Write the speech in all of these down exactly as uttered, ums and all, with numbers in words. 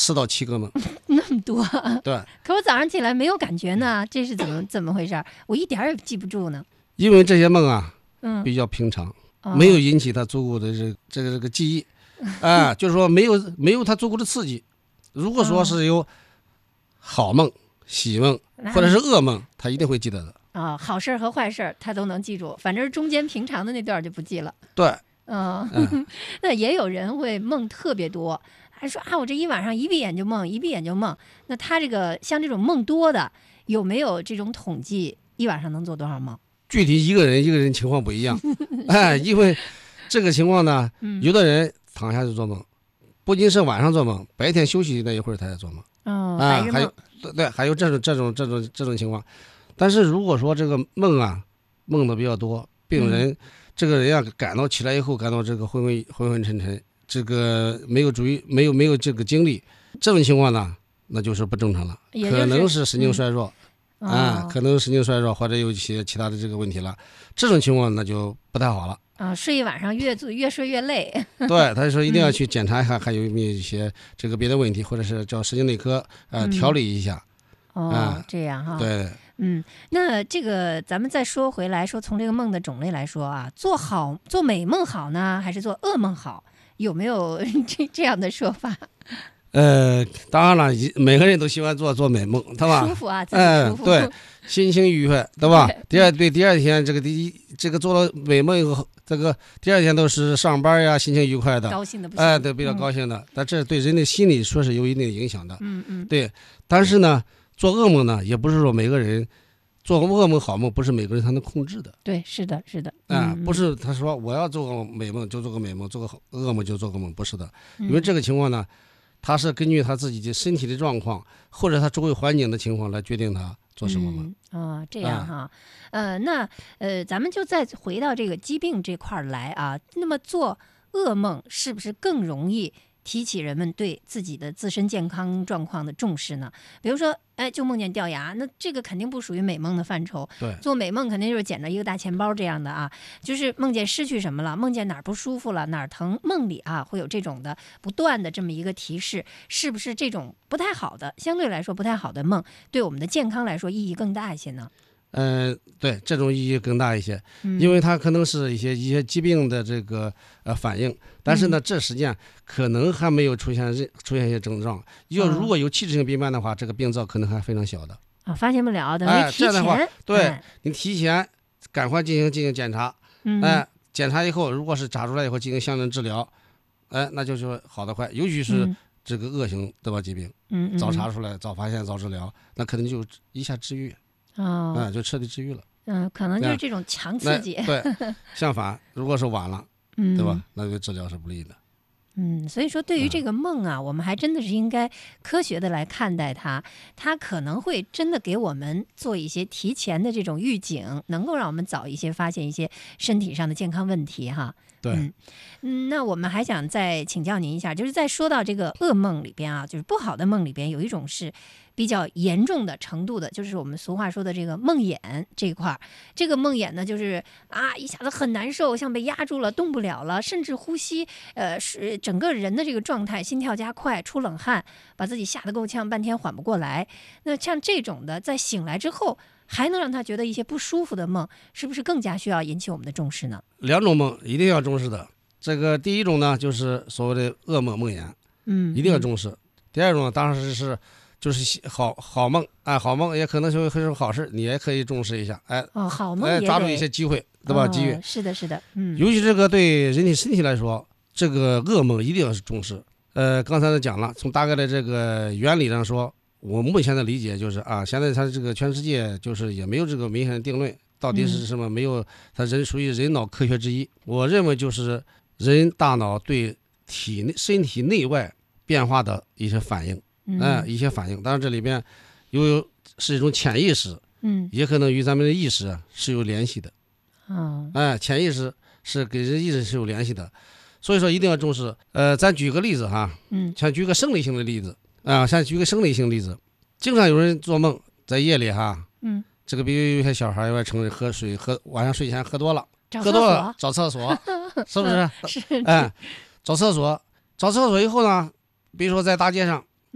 四到七个梦。 那么多。 对。 可我早上起来没有感觉呢，这是怎么怎么回事？我一点也记不住呢。 因为这些梦啊， 嗯， 比较平常， 哦、 没有引起他足够的这这个这个记忆，啊、呃，就是说没有没有他足够的刺激。如果说是有好梦、喜梦或者是噩梦，他一定会记得的。 啊、哦，好事和坏事他都能记住，反正中间平常的那段就不记了。 对， 嗯， 嗯那也有人会梦特别多，还说啊，我这一晚上一闭眼就梦，一闭眼就梦。那他这个像这种梦多的，有没有这种统计？一晚上能做多少梦？ 具体一个人一个人情况不一样，哎，因为这个情况呢， 嗯、 有的人躺下就做梦，不仅是晚上做梦，白天休息那一会儿他在做梦。 哦， 啊，还有对，还有这种这种这种这种情况。但是如果说这个梦啊梦的比较多，病人、嗯、这个人啊感到起来以后感到这个昏昏昏昏沉沉，这个没有注意没有没有这个精力，这种情况呢那就是不正常了， 就是、 可能是神经衰弱、 嗯、 啊、 哦， 可能神经衰弱或者有一些其他的这个问题了，这种情况那就不太好了。 啊、哦，睡一晚上越越睡越累。 对，他说一定要去检查一下，还有没有一些这个别的问题，或者是叫神经内科呃、嗯、调理一下。 哦、 啊， 这样哈。 对， 嗯，那这个咱们再说回来，说从这个梦的种类来说啊，做好做美梦好呢，还是做噩梦好？有没有这这样的说法？ 呃，当然了，每个人都喜欢做做美梦，对吧？ 舒服啊，自己舒服。 嗯、对，心情愉快，对吧？对第二对第二天这个第一这个做了美梦以后，这个第二天都是上班呀，心情愉快的， 高兴的不行。 哎、呃，对，比较高兴的。嗯、但这对人的心理说是有一定的影响的。 嗯嗯。 对，但是呢，做噩梦呢，也不是说每个人做噩梦好梦，不是每个人他能控制的。 对，是的，是的。 啊、 嗯， 不是他说我要做个美梦就做个美梦，做个噩梦就做个梦，不是的。因为这个情况呢。他是根据他自己的身体的状况，或者他周围环境的情况来决定他做什么梦。 嗯、哦，这样哈，嗯、呃，那呃，咱们就再回到这个疾病这块来啊。那么做噩梦是不是更容易提起人们对自己的自身健康状况的重视呢？比如说，哎，就梦见掉牙，那这个肯定不属于美梦的范畴。 对， 做美梦肯定就是捡着一个大钱包这样的啊，就是梦见失去什么了，梦见哪儿不舒服了，哪儿疼，梦里啊会有这种的不断的这么一个提示，是不是这种不太好的，相对来说不太好的梦，对我们的健康来说意义更大一些呢？ 嗯、呃，对，这种意义更大一些， 嗯、 因为它可能是一些一些疾病的这个呃反应，但是呢，嗯、这实际上可能还没有出现出现一些症状。要如果有器质性病变的话，这个病灶可能还非常小的啊，发现不了，等于提前。哎、 这样的话，对、 哎、 你提前赶快进行进行检查， 嗯， 哎，检查以后，如果是查出来以后进行相应治疗，哎，那就是好得快，尤其是这个恶性对吧疾病， 嗯， 早查出来、早发现、早治疗，那可能就一下治愈。 哦， 嗯，就彻底治愈了。 嗯，可能就是这种强刺激。 对，相反，如果是晚了， 嗯， 对吧？那对治疗是不利的。 嗯，所以说对于这个梦啊，嗯、我们还真的是应该科学的来看待它。它可能会真的给我们做一些提前的这种预警，能够让我们早一些发现一些身体上的健康问题哈。 对， 嗯，嗯，那我们还想再请教您一下，就是在说到这个噩梦里边啊，就是不好的梦里边有一种是比较严重的程度的，就是我们俗话说的这个梦魇这一块。这个梦魇呢，就是啊一下子很难受，像被压住了，动不了了，甚至呼吸，呃，是整个人的这个状态，心跳加快，出冷汗，把自己吓得够呛，半天缓不过来。那像这种的，在醒来之后，还能让他觉得一些不舒服的梦，是不是更加需要引起我们的重视呢？ 两种梦一定要重视的。这个第一种呢，就是所谓的噩梦梦魇， 嗯， 一定要重视。嗯、第二种呢，当然是是就是好好梦，哎，好梦也可能是会是好事，你也可以重视一下，哎， 哦，好梦哎，抓住一些机会，对吧？ 哦、 机遇， 是的，是的，嗯， 尤其这个对人体身体来说，这个噩梦一定要是重视。呃，刚才讲了，从大概的这个原理上说。我目前的理解就是啊，现在它这个全世界就是也没有这个明显的定论，到底是什么？没有，它人属于人脑科学之一。我认为就是人大脑对体内身体内外变化的一些反应，嗯、呃，一些反应。当然这里边有是一种潜意识，嗯，也可能与咱们的意识是有联系的， 哦， 哎、呃，潜意识是跟人意识是有联系的，所以说一定要重视。呃，咱举个例子哈，嗯，像举个生理性的例子。啊，像举个生理性例子，经常有人做梦，在夜里哈，嗯，这个比如有些小孩外承认喝水喝晚上睡前喝多了，喝多了找厕所，是不是？ 是， 哎，找厕所，找厕所以后呢，比如说在大街上，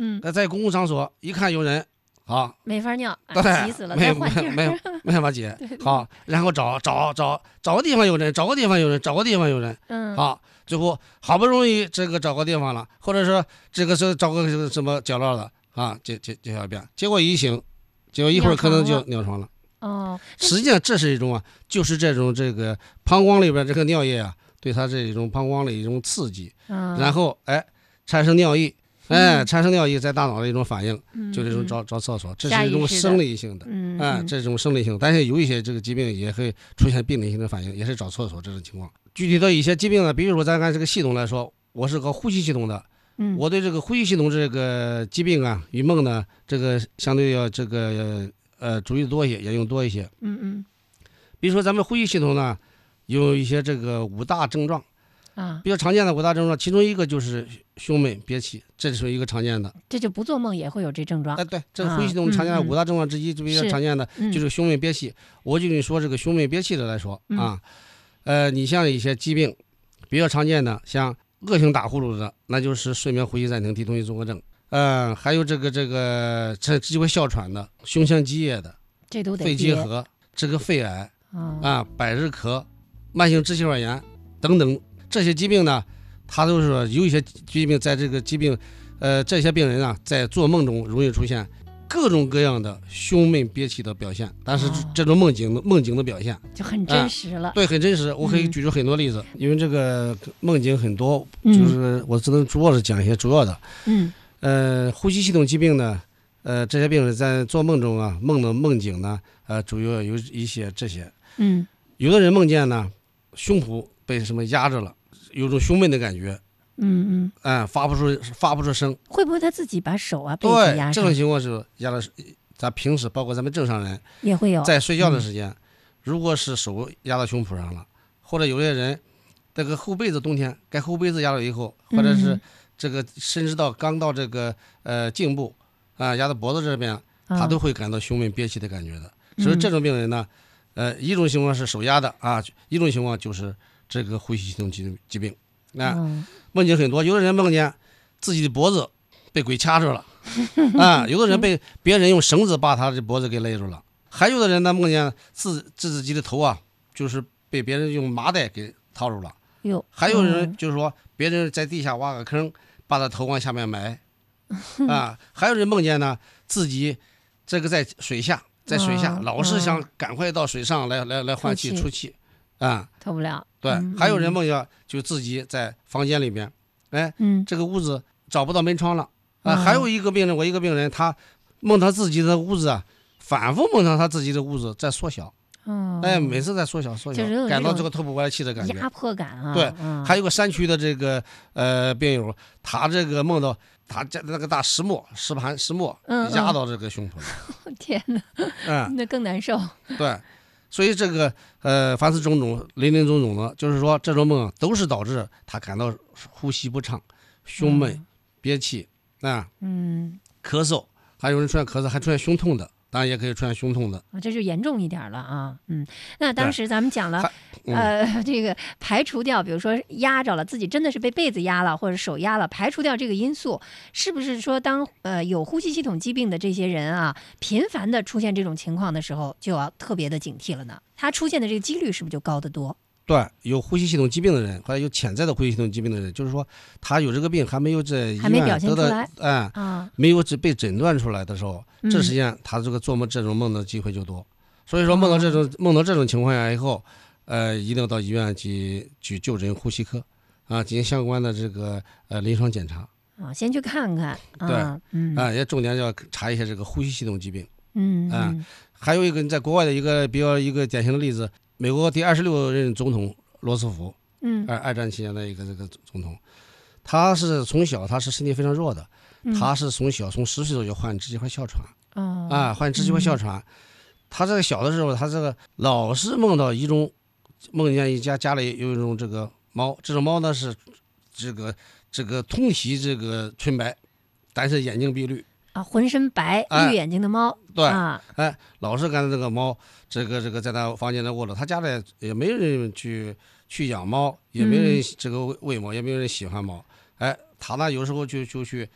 嗯， 呃在公共场所一看有人，好， 没法尿， 对， 哎急死了， 没有再换地儿。 没有没办法解，好，然后找找找找个地方有人，找个地方有人，找个地方有人， 嗯， 好，最后好不容易这个找个地方了，或者说这个是找个这个什么角落了啊，解解解小便，结果一醒，结果一会儿可能就尿床了。 哦， 实际上这是一种啊，就是这种这个膀胱里边这个尿液啊，对它这种膀胱的一种刺激， 嗯， 然后哎产生尿意，哎嗯产生尿意在大脑的一种反应， 嗯就这种嗯找找厕所，这下是一种意识的生理性的。 嗯， 哎， 嗯这种生理性，但是有一些这个疾病也会出现病理性的反应，也是找厕所这种情况。具体的一些疾病呢，比如说咱按这个系统来说，我是个呼吸系统的， 嗯， 我对这个呼吸系统这个疾病啊与梦呢，这个相对要这个呃注意多一些，也用多一些。 嗯嗯比如说咱们呼吸系统呢，有一些这个五大症状， 啊， 比较常见的五大症状，其中一个就是胸闷憋气，这是一个常见的。 这就不做梦也会有这症状哎，。对，这是呼吸系统常见的五大症状之一，就比较是常见的嗯就是胸闷憋气。我就跟你说这个胸闷憋气的来说嗯啊，呃，你像一些疾病比较常见的，像恶性打呼噜的，那就是睡眠呼吸暂停低通气综合症。呃，还有这个这个这机会哮喘的，胸腔积液的， 这都得肺结憋核，这个肺癌啊， 啊，百日咳，慢性支气管炎等等这些疾病呢，它都是说有一些疾病在这个疾病，呃，这些病人啊，在做梦中容易出现各种各样的胸闷憋气的表现，但是哦这种梦境的梦境的表现， 就很真实了。 对，很真实。我可以嗯举出很多例子，因为这个梦境很多， 嗯就是我只能主要是讲一些主要的。 嗯呃，呼吸系统疾病呢，呃，这些病人在做梦中啊，梦的梦境呢，呃，主要有一些这些。 嗯有的人梦见呢，胸脯被什么压着了，有种胸闷的感觉， 嗯嗯， 哎，发不出发不出声。 会不会他自己把手啊被子对， 压上这种情况是压的是，咱平时包括咱们正常人也会有？ 在睡觉的时间，如果是手压到胸脯上了，或者有些人这个后背子冬天盖后背子压了以后，或者是嗯这个甚至到刚到这个呃颈部啊压到脖子这边，他啊都会感到胸闷憋气的感觉的。所以这种病人呢，呃，一种情况是手压的啊，一种情况就是这个呼吸系统疾疾病。啊， 嗯梦境很多，有的人梦见自己的脖子被鬼掐着了，啊，有的人被别人用绳子把他的脖子给勒住了，还有的人呢梦见自自己的头啊，就是被别人用麻袋给套住了， 有， 还有人嗯就是说别人在地下挖个坑，把他头往下面埋，啊，还有人梦见呢自己这个在水下，在水下嗯老是嗯想赶快到水上来来来换气出气出气，啊， 透不了。 对， 嗯还有人梦见就自己在房间里边，哎， 嗯这个屋子找不到门窗了啊。 嗯还有一个病人，我一个病人，他梦他自己的屋子啊，反复梦到他自己的屋子在缩小， 嗯， 哎，每次在缩小缩小就是有， 感到这种这个透不过来气的感觉。 压迫感啊。 对嗯还有个山区的这个呃病友，他这个梦到他家那个大石磨石盘石磨嗯嗯压到这个胸脯了， 天哪， 嗯， 那更难受。 对，所以这个呃，凡此种种，林林总总的，就是说这种梦都是导致他感到呼吸不畅、胸闷、憋气啊、 嗯， 咳嗽，还有人出现咳嗽，还出现胸痛的，当然也可以出现胸痛的。 啊，这就严重一点了啊。嗯，那当对时咱们讲了还，嗯呃，这个排除掉，比如说压着了，自己真的是被被子压了，或者手压了，排除掉这个因素，是不是说当呃有呼吸系统疾病的这些人啊，频繁的出现这种情况的时候，就要特别的警惕了呢？他出现的这个几率是不是就高得多？ 对，有呼吸系统疾病的人，或者有潜在的呼吸系统疾病的人，就是说他有这个病还没有在医还没表院得到现出来， 哎， 啊， 没有被诊断出来的时候， 嗯这时间他这个做梦这种梦的机会就多。所以说梦到这种、梦到这种情况下以后，呃，一定要到医院去去就诊呼吸科啊，进行相关的这个呃临床检查啊，先去看看。 对啊，嗯啊，也重点要查一些这个呼吸系统疾病。 嗯啊嗯还有一个在国外的一个比较一个典型的例子，美国第二十六任总统罗斯福， 嗯二二战期间的一个这个总统，他是从小他是身体非常弱的， 嗯， 他是从小从十岁左右患支气管哮喘。 哦啊，患支气管哮喘，他这个小的时候，他这个老是梦到一种，梦见一家家里有一种这个猫，这种猫呢是这个这个通体这个纯白，但是眼睛碧绿， 啊，浑身白哎绿眼睛的猫， 对， 啊， 哎，老是看到这个猫，这个这个在他房间里卧着，他家里也没人去去养猫，也没人这个喂猫，也没有人喜欢猫，哎，他呢有时候就就去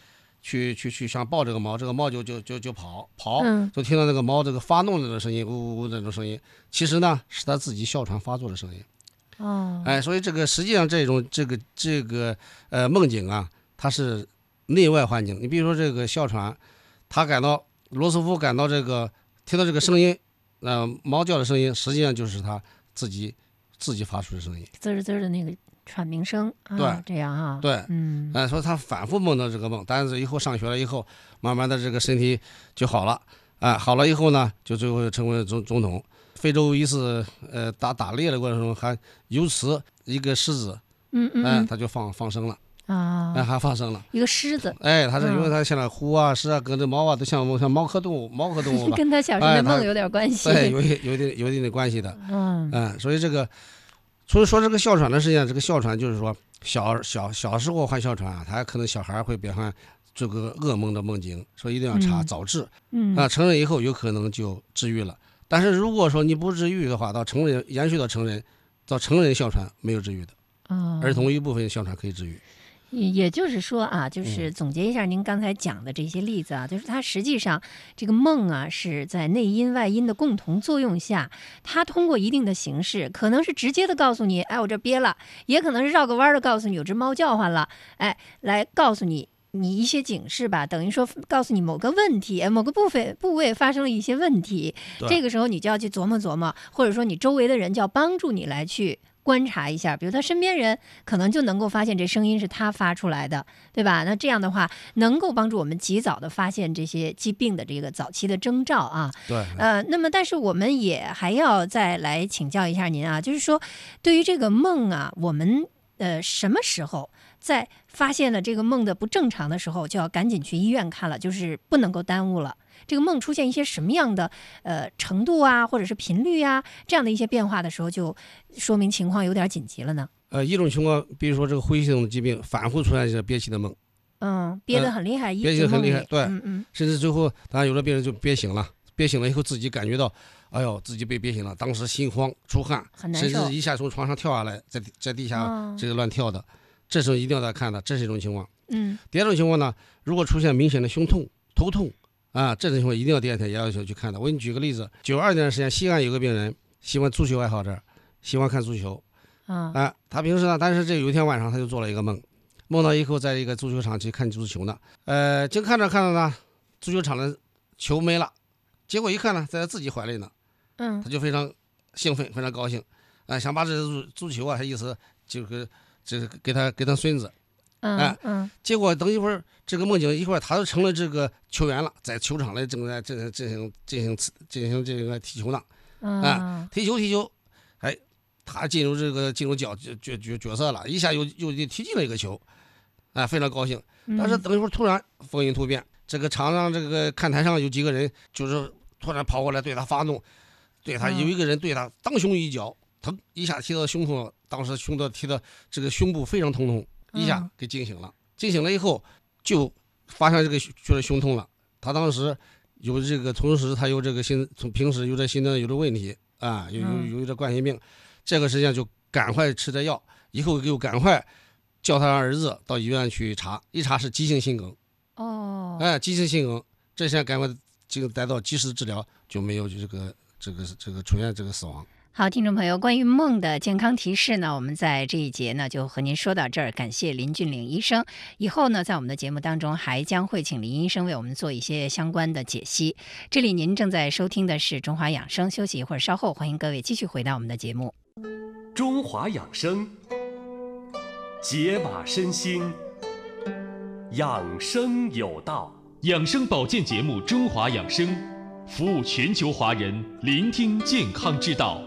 去去去想抱这个猫，这个猫就就就就跑跑， 嗯就听到那个猫这个发怒的那种声音，呜呜呜那种声音，其实呢是它自己哮喘发作的声音。 哦， 哎，所以这个实际上这种这个这个呃梦境啊，它是内外环境。你比如说这个哮喘，他感到罗斯福感到这个听到这个声音，呃猫叫的声音，实际上就是他自己自己发出的声音， 滋儿滋儿的那个喘鸣声啊， 对这样哈， 对， 嗯， 哎，所以他反复梦到这个梦，但是以后上学了以后，慢慢的这个身体就好了，哎，好了以后呢，就最后成为总总统。非洲一次呃打打猎的过程中，还由此一个狮子， 嗯嗯哎， 嗯他就放放生了， 啊， 哎，还放生了。 一个狮子， 哎，它是因为嗯它现在虎啊、狮啊、跟这猫啊，都像像猫科动物、猫科动物吧？ 跟他小时候哎它的梦有点关系， 对，有一有一定有一定的关系的。 嗯嗯，所以这个，所以说这个哮喘呢，实际上这个哮喘就是说小小小时候患哮喘啊，他可能小孩会变成这个噩梦的梦境，所以一定要查嗯早治嗯啊。成人以后有可能就治愈了，但是如果说你不治愈的话，到成人延续到成人，到成人哮喘没有治愈的， 哦， 儿童一部分哮喘可以治愈。 也也就是说啊， 嗯就是总结一下您刚才讲的这些例子啊，就是它实际上这个梦啊是在内因外因的共同作用下，它通过一定的形式，可能是直接的告诉你，哎，我这憋了，也可能是绕个弯的告诉你有只猫叫唤了，哎，来告诉你。你一些警示吧，等于说告诉你某个问题，某个部位部位发生了一些问题，这个时候你就要去琢磨琢磨，或者说你周围的人就要帮助你来去观察一下，比如他身边人可能就能够发现这声音是他发出来的，对吧？那这样的话，能够帮助我们及早的发现这些疾病的这个早期的征兆啊。 对， 呃，那么但是我们也还要再来请教一下您啊，就是说对于这个梦啊，我们呃什么时候在发现了这个梦的不正常的时候，就要赶紧去医院看了，就是不能够耽误了。这个梦出现一些什么样的呃程度啊，或者是频率啊，这样的一些变化的时候，就说明情况有点紧急了呢？ 呃，一种情况，比如说这个呼吸系统疾病反复出现这憋气的梦， 嗯，憋得很厉害，一憋气直梦里很厉害对嗯嗯甚至最后，当然有的病人就憋醒了，憋醒了以后自己感觉到，哎呦，自己被憋醒了，当时心慌出汗， 很难受甚至一下从床上跳下来，在在地下哦这个乱跳的，这时候一定要再看的，这是一种情况。 嗯第二种情况呢，如果出现明显的胸痛、头痛啊，这种情况一定要第二天也要去看的。我给你举个例子，九二年的时间，西安有个病人，喜欢足球爱好者，喜欢看足球啊啊，他平时呢，但是这有一天晚上他就做了一个梦，梦到以后在一个足球场去看足球呢，呃，正看着看着呢，足球场的球没了，结果一看呢，在他自己怀里呢， 嗯他就非常兴奋，非常高兴，啊、想把这足足球啊，他意思就是这个给他给他孙子。 嗯哎嗯结果等一会儿，这个梦境一会儿他就成了这个球员了，在球场里正在进行进行进行进行这个踢球呢， 啊踢球踢球，哎，他进入这个进入角角角角色了，一下又又踢进了一个球，哎，非常高兴。但是等一会儿突然风云突变，这个场上这个看台上有几个人就是突然跑过来对他发怒，对他有一个人对他当胸一脚，疼一下踢到胸口，当时胸的踢到这个胸部非常疼痛。一下给惊醒了，惊醒了以后就发现这个觉得胸痛了。他当时有这个，同时他有这个心，从平时有这心脏有这问题啊，有有有这冠心病，这个实际上就赶快吃这药，以后就赶快叫他儿子到医院去查，一查是急性心梗。 哦， 哎，急性心梗，这下赶快这个得到及时治疗，就没有这个这个这个出现这个死亡。 好，听众朋友，关于梦的健康提示呢，我们在这一节呢就和您说到这儿，感谢林俊岭医生。以后呢，在我们的节目当中还将会请林医生为我们做一些相关的解析。这里您正在收听的是中华养生，休息一会儿，稍后欢迎各位继续回到我们的节目。 中华养生，解码身心，养生有道。 养生保健节目《中华养生》，服务全球华人，聆听健康之道。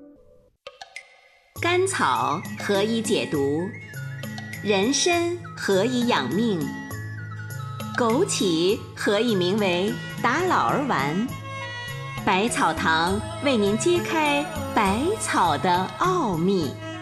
甘草何以解毒？人参何以养命？枸杞何以名为打老儿丸？百草堂为您揭开百草的奥秘。